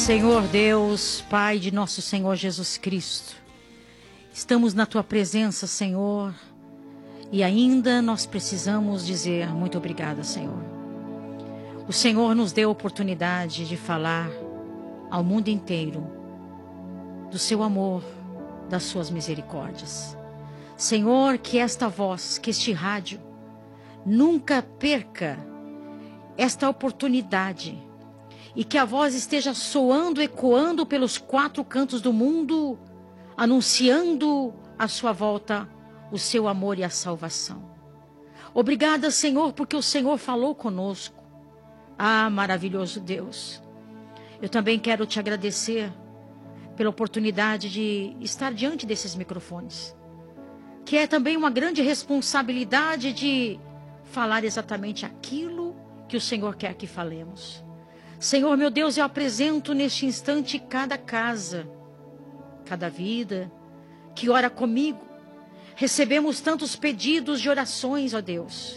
Senhor Deus, Pai de nosso Senhor Jesus Cristo, estamos na Tua presença, Senhor, e ainda nós precisamos dizer muito obrigada, Senhor. O Senhor nos deu a oportunidade de falar ao mundo inteiro do Seu amor, das Suas misericórdias. Senhor, que esta voz, que este rádio, nunca perca esta oportunidade e que a voz esteja soando, ecoando pelos 4 cantos do mundo, anunciando a sua volta, o seu amor e a salvação. Obrigada, Senhor, porque o Senhor falou conosco. Ah, maravilhoso Deus. Eu também quero te agradecer pela oportunidade de estar diante desses microfones, que é também uma grande responsabilidade de falar exatamente aquilo que o Senhor quer que falemos. Senhor, meu Deus, eu apresento neste instante cada casa, cada vida que ora comigo. Recebemos tantos pedidos de orações, ó Deus,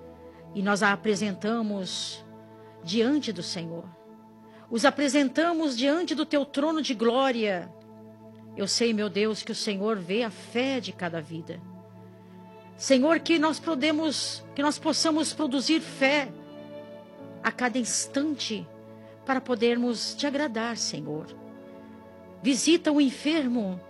e nós a apresentamos diante do Senhor. Os apresentamos diante do Teu trono de glória. Eu sei, meu Deus, que o Senhor vê a fé de cada vida. Senhor, que nós possamos produzir fé a cada instante, para podermos te agradar, Senhor. Visita o enfermo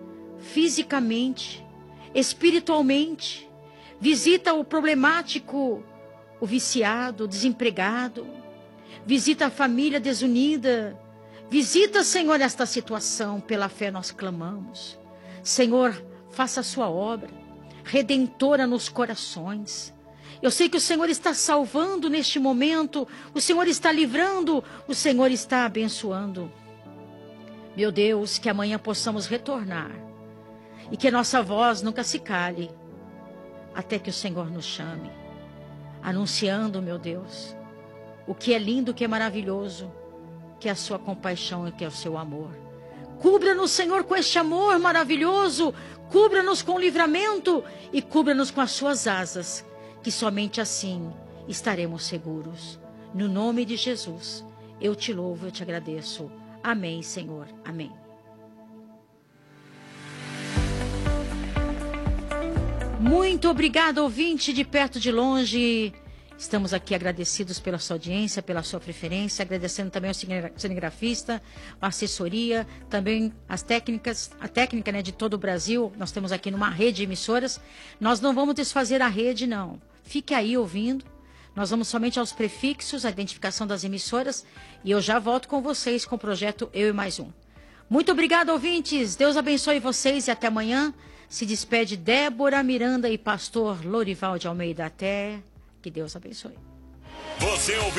fisicamente, espiritualmente. Visita o problemático, o viciado, o desempregado. Visita a família desunida. Visita, Senhor, esta situação. Pela fé nós clamamos. Senhor, faça a sua obra redentora nos corações. Eu sei que o Senhor está salvando neste momento, o Senhor está livrando, o Senhor está abençoando. Meu Deus, que amanhã possamos retornar e que a nossa voz nunca se cale, até que o Senhor nos chame, anunciando, meu Deus, o que é lindo, o que é maravilhoso, que é a sua compaixão e que é o seu amor. Cubra-nos, Senhor, com este amor maravilhoso, cubra-nos com o livramento e cubra-nos com as suas asas, que somente assim estaremos seguros. No nome de Jesus, eu te louvo, eu te agradeço. Amém, Senhor. Amém. Muito obrigada, ouvinte de perto e de longe. Estamos aqui agradecidos pela sua audiência, pela sua preferência, agradecendo também ao cinegrafista, a assessoria, também as técnicas, a técnica, né, de todo o Brasil. Nós temos aqui numa rede de emissoras. Nós não vamos desfazer a rede, não. Fique aí ouvindo. Nós vamos somente aos prefixos, a identificação das emissoras. E eu já volto com vocês com o projeto Eu e Mais Um. Muito obrigada, ouvintes. Deus abençoe vocês e até amanhã. Se despede Débora Miranda e pastor Lorival de Almeida. Até que Deus abençoe. Você ouviu?